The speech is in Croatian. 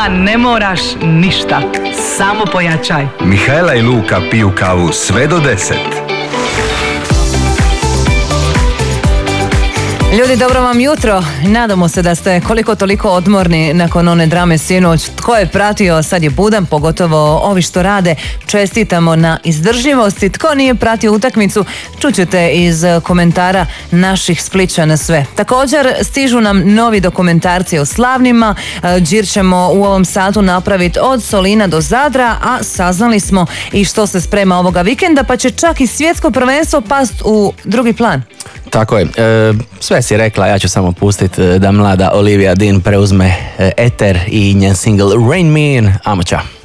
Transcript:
Ma ne moraš ništa, samo pojačaj. Mihajla i Luka piju kavu sve do 10. Ljudi, dobro vam jutro. Nadamo se da ste koliko toliko odmorni nakon one drame sinoć. Tko je pratio, sad je budan, pogotovo ovi što rade. Čestitamo na izdržljivosti. Tko nije pratio utakmicu, čućete iz komentara naših Splićana sve. Također stižu nam novi dokumentarci o slavnima. Đir ćemo u ovom satu napraviti od Solina do Zadra, a saznali smo i što se sprema ovoga vikenda, pa će čak i svjetsko prvenstvo past u drugi plan. Tako je, sve si rekla, ja ću samo pustiti da mlada Olivia Dean preuzme eter i njen single Rain Me In, ajmo čao.